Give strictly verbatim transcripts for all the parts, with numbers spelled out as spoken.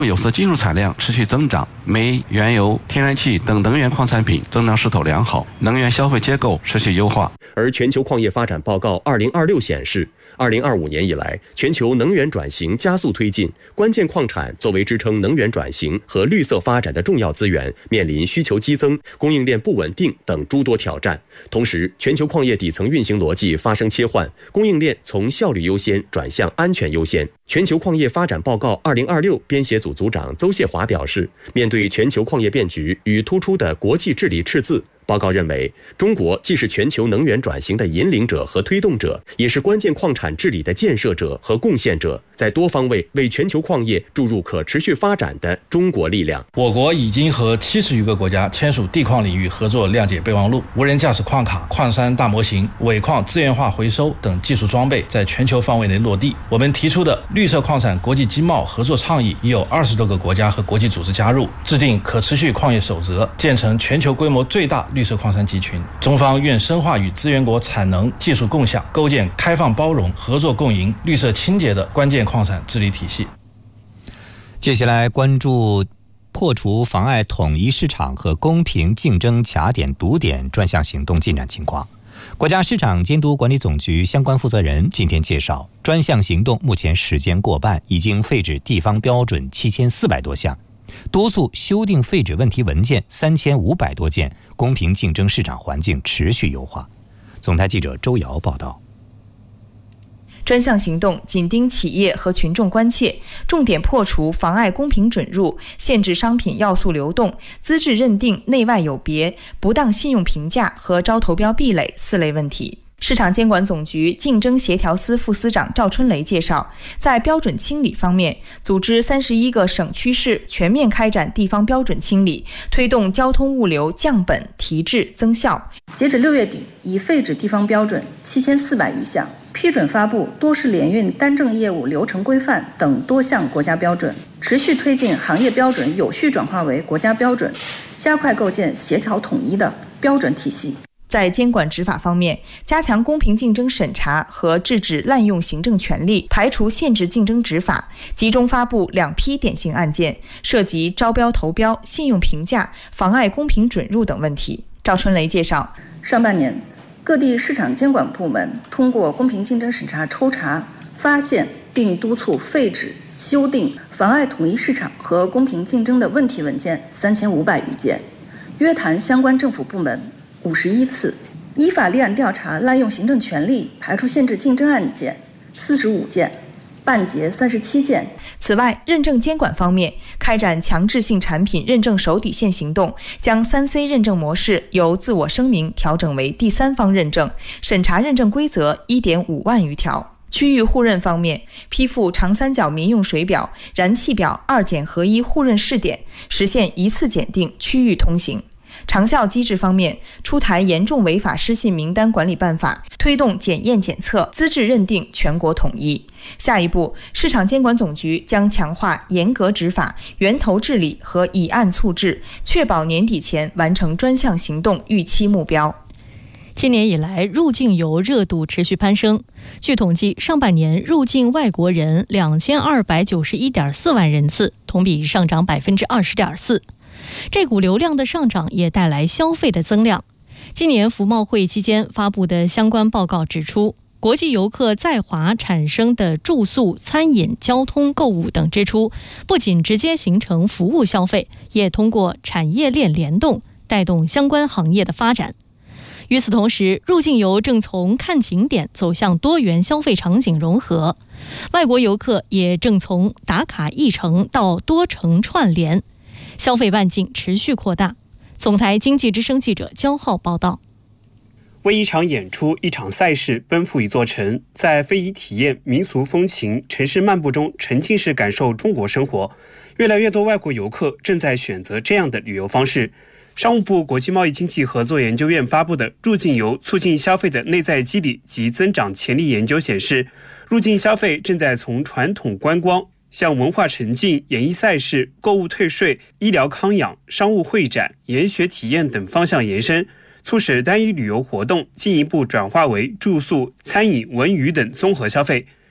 有色金属产量持续增长，煤、原油、天然气等能源矿产品增长势头良好，能源消费结构持续优化。 而全球矿业发展报告二零二六显示，二零二五年以来，全球能源转型加速推进，关键矿产作为支撑能源转型和绿色发展的重要资源，面临需求激增、供应链不稳定等诸多挑战。同时，全球矿业底层运行逻辑发生切换，供应链从效率优先转向安全优先。全球矿业发展报告二零二六编写组组长邹谢华表示，面对全球矿业变局与突出的国际治理赤字，报告认为，中国既是全球能源转型的引领者和推动者，也是关键矿产治理的建设者和贡献者，在多方位为全球矿业注入可持续发展的中国力量。 我国已经和七十余个国家签署地矿领域合作谅解备忘录，无人驾驶矿卡、矿山大模型、尾矿资源化回收等技术装备在全球范围内落地。我们提出的绿色矿产国际经贸合作倡议已有二十多个国家和国际组织加入，制定可持续矿业守则，建成全球规模最大绿色矿山集群。中方愿深化与资源国产能技术共享，构建开放包容、合作共赢、绿色清洁的关键矿产治理体系。 接下来关注破除妨碍统一市场和公平竞争卡点堵点专项行动进展情况。国家市场监督管理总局相关负责人今天介绍，专项行动目前时间过半，已经废止地方标准七千四百多项，督促修订废止问题文件三千五百多件，公平竞争市场环境持续优化。总台记者周瑶报道。 专项行动紧盯企业和群众关切，重点破除妨碍公平准入、限制商品要素流动、资质认定内外有别、不当信用评价和招投标壁垒四类问题。市场监管总局竞争协调司副司长赵春雷介绍，在标准清理方面，组织三十一个省区市全面开展地方标准清理，推动交通物流降本提质增效。 截止六月底，已废止地方标准七千四百余项，批准发布多式联运单证业务流程规范等多项国家标准，持续推进行业标准有序转化为国家标准，加快构建协调统一的标准体系。 在监管执法方面，加强公平竞争审查和制止滥用行政权力，排除限制竞争执法，集中发布两批典型案件，涉及招标投标、信用评价、妨碍公平准入等问题。赵春雷介绍， 上半年各地市场监管部门通过公平竞争审查抽查，发现并督促废止、修订妨碍统一市场和公平竞争的问题文件三千五百余件，约谈相关政府部门五十一次，依法立案调查滥用行政权力、排除限制竞争案件四十五件，办结三十七件。 此外，认证监管方面，开展强制性产品认证守底线行动，将三 C 认证模式由自我声明调整为第三方认证，审查认证规则 一点五万余条。区域互认方面，批复长三角民用水表、燃气表二检合一互认试点，实现一次检定、区域通行。长效机制方面，出台严重违法失信名单管理办法，推动检验检测、资质认定全国统一。下一步，市场监管总局将强化严格执法、源头治理和以案促治，确保年底前完成专项行动预期目标。 今年以来，入境游热度持续攀升。据统计，上半年入境外国人两千二百九十一点四万人次，同比上涨百分之二十点四。这股流量的上涨也带来消费的增量。今年服贸会期间发布的相关报告指出，国际游客在华产生的住宿、餐饮、交通、购物等支出，不仅直接形成服务消费，也通过产业链联动，带动相关行业的发展。与此同时，入境游正从看景点走向多元消费场景融合，外国游客也正从打卡一城到多城串联，消费半径持续扩大。总台经济之声记者焦浩报道。 为一场演出、一场赛事奔赴一座城，在非遗体验、民俗风情、城市漫步中沉浸式感受中国生活，越来越多外国游客正在选择这样的旅游方式。商务部国际贸易经济合作研究院发布的《入境游促进消费的内在机理及增长潜力研究》显示，入境消费正在从传统观光向文化沉浸、演艺赛事、购物退税、医疗康养、商务会展、研学体验等方向延伸，促使单一旅游活动进一步转化为住宿、餐饮、文娱等综合消费。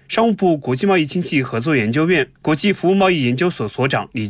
商务部国际贸易经济合作研究院国际服务贸易研究所所长李